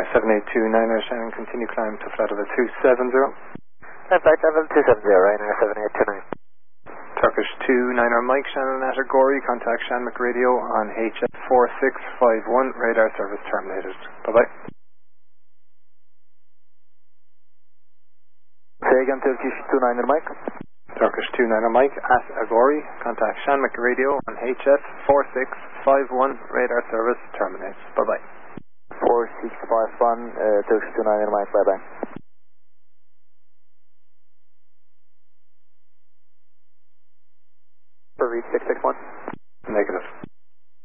7829er, Shannon, continue climb to flight level 270. Flight level 270, Ryanair 7829. Turkish 29er, Mike, Shannon at Agori, contact Shanmec Radio on HF4651, radar service terminated. Bye-bye. Say again, Turkish 29er, Mike. Turkish 29er, Mike at Agori, contact Shanmec Radio on HF4651, radar service terminated. Bye-bye. 4651, Turkish 29er, Mike, bye-bye.